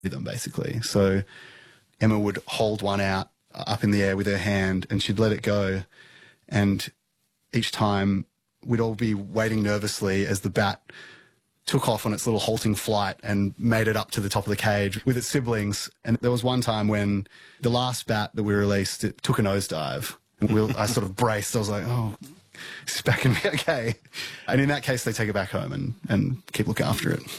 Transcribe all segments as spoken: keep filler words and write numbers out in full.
them, basically. So Emma would hold one out up in the air with her hand and she'd let it go. And each time we'd all be waiting nervously as the bat took off on its little halting flight and made it up to the top of the cage with its siblings. And there was one time when the last bat that we released, it took a nosedive. And we, I sort of braced. I was like, oh, is this bat going to be okay? And in that case, they take it back home and, and keep looking after it.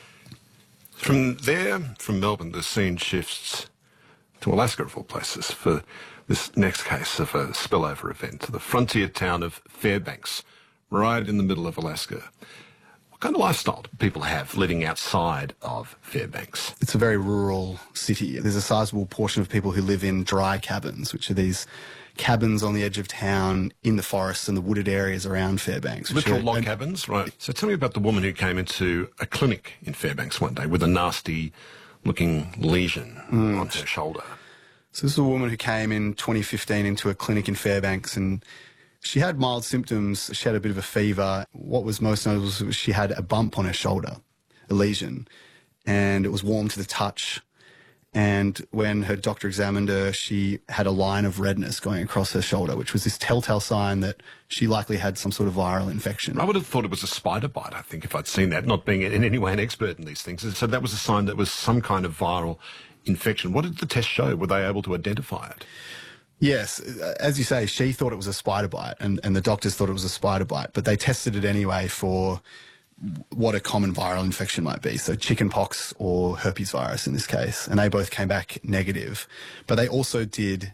From there, from Melbourne, the scene shifts to Alaska, of all places, for this next case of a spillover event, to the frontier town of Fairbanks, right in the middle of Alaska. What kind of lifestyle do people have living outside of Fairbanks? It's a very rural city. There's a sizable portion of people who live in dry cabins, which are these cabins on the edge of town in the forests and the wooded areas around Fairbanks. Literal are, log and, cabins, right. So tell me about the woman who came into a clinic in Fairbanks one day with a nasty-looking lesion mm. on her shoulder. So this is a woman who came in twenty fifteen into a clinic in Fairbanks, and she had mild symptoms. She had a bit of a fever. What was most notable was she had a bump on her shoulder, a lesion, and it was warm to the touch. And when her doctor examined her, she had a line of redness going across her shoulder, which was this telltale sign that she likely had some sort of viral infection. I would have thought it was a spider bite, I think, if I'd seen that, not being in any way an expert in these things. So that was a sign that was some kind of viral infection. What did the test show? Were they able to identify it? Yes. As you say, she thought it was a spider bite, and, and the doctors thought it was a spider bite, but they tested it anyway for what a common viral infection might be, so chickenpox or herpes virus in this case, and they both came back negative. But they also did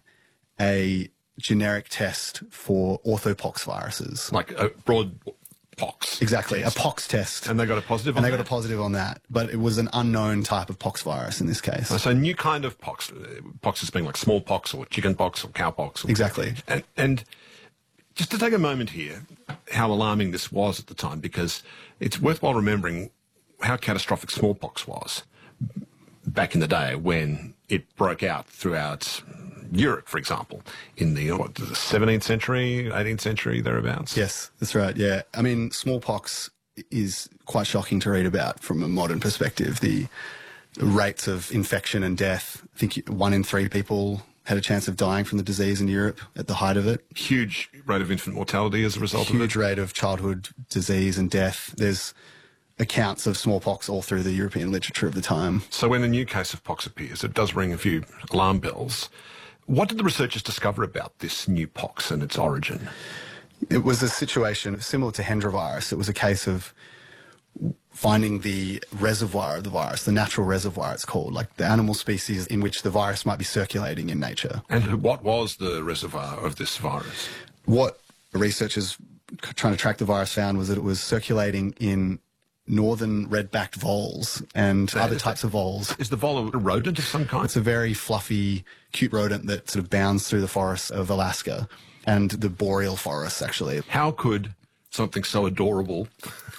a generic test for orthopox viruses. Like a broad pox. Exactly, test. a pox test. And they got a positive on And they that? got a positive on that, but it was an unknown type of pox virus in this case. So a new kind of pox, pox is being like smallpox or chickenpox or cowpox. Or exactly. And, and just to take a moment here, how alarming this was at the time, because it's worthwhile remembering how catastrophic smallpox was back in the day when it broke out throughout Europe, for example, in the, what, the seventeenth century, eighteenth century, thereabouts. Yes, that's right, yeah. I mean, smallpox is quite shocking to read about from a modern perspective. The rates of infection and death, I think one in three people had a chance of dying from the disease in Europe at the height of it. Huge rate of infant mortality as a result Huge of it. Huge rate of childhood disease and death. There's accounts of smallpox all through the European literature of the time. So when a new case of pox appears, it does ring a few alarm bells. What did the researchers discover about this new pox and its origin? It was a situation similar to Hendra virus. It was a case of finding the reservoir of the virus, the natural reservoir it's called, like the animal species in which the virus might be circulating in nature. And what was the reservoir of this virus? What researchers trying to track the virus found was that it was circulating in northern red-backed voles and so other types that, of voles. Is the vole a rodent of some kind? It's a very fluffy, cute rodent that sort of bounds through the forests of Alaska and the boreal forests, actually. How could something so adorable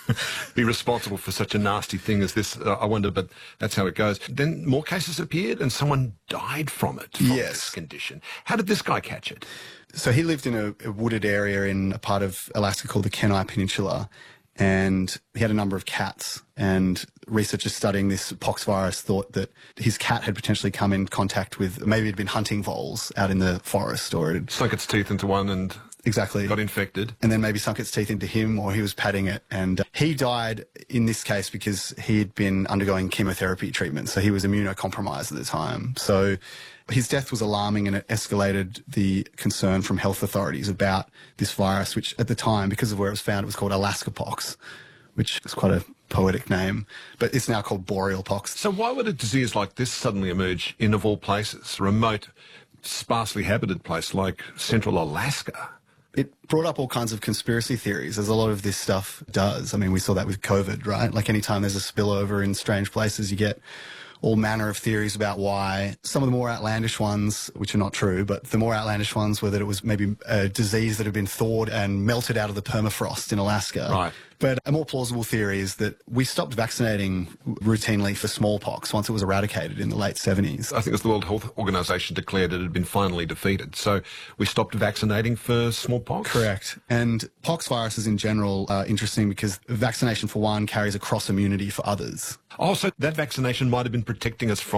be responsible for such a nasty thing as this? Uh, I wonder, but that's how it goes. Then more cases appeared and someone died from it, from yes. this condition. How did this guy catch it? So he lived in a, a wooded area in a part of Alaska called the Kenai Peninsula, and he had a number of cats, and researchers studying this pox virus thought that his cat had potentially come in contact with, maybe he'd been hunting voles out in the forest, or it sunk its teeth into one and exactly got infected, and then maybe sunk its teeth into him, or he was patting it. And uh, he died in this case because he had been undergoing chemotherapy treatment, so he was immunocompromised at the time. So his death was alarming, and it escalated the concern from health authorities about this virus, which at the time, because of where it was found, it was called Alaska pox, which is quite a poetic name, but it's now called boreal pox. So why would a disease like this suddenly emerge in, of all places, a remote, sparsely habited place like central Alaska? It brought up all kinds of conspiracy theories, as a lot of this stuff does. I mean, we saw that with COVID, right? Like anytime there's a spillover in strange places, you get all manner of theories about why. Some of the more outlandish ones, which are not true, but the more outlandish ones were that it was maybe a disease that had been thawed and melted out of the permafrost in Alaska. Right. But a more plausible theory is that we stopped vaccinating routinely for smallpox once it was eradicated in the late seventies. I think it was the World Health Organization declared it had been finally defeated. So we stopped vaccinating for smallpox? Correct. And pox viruses in general are interesting because vaccination for one carries a cross immunity for others. Oh, so that vaccination might have been protecting us from